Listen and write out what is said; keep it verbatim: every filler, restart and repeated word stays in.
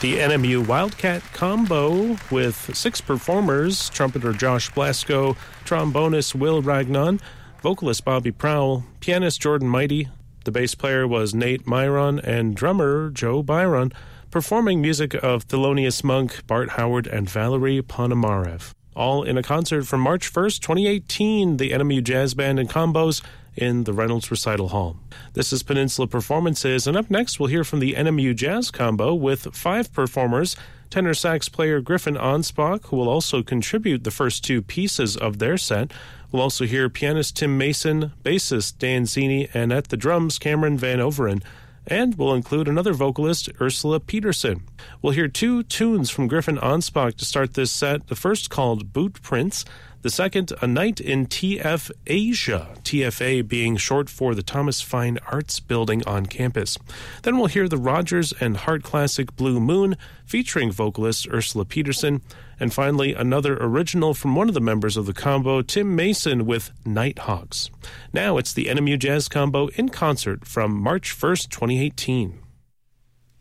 The N M U Wildcat Combo with six performers: trumpeter Josh Blasco, trombonist Will Ragnon, vocalist Bobby Prowl, pianist Jordan Mighty. The bass player was Nate Myron, and drummer Joe Byron, performing music of Thelonious Monk, Bart Howard, and Valerie Ponomarev. All in a concert from March first, twenty eighteen, the N M U Jazz Band and Combos in the Reynolds Recital Hall. This is Peninsula Performances, and up next we'll hear from the N M U Jazz Combo with five performers: tenor sax player Griffin Onspach, who will also contribute the first two pieces of their set. We'll also hear pianist Tim Mason, bassist Dan Zini, and at the drums Cameron Van Overen. And we'll include another vocalist, Ursula Peterson. We'll hear two tunes from Griffin Onspach to start this set. The first called Boot Prints. The second, A Night in T F Asia, T F A being short for the Thomas Fine Arts Building on campus. Then we'll hear the Rogers and Hart classic Blue Moon, featuring vocalist Ursula Peterson. And finally, another original from one of the members of the combo, Tim Mason, with Nighthawks. Now it's the N M U Jazz Combo in concert from March first, twenty eighteen.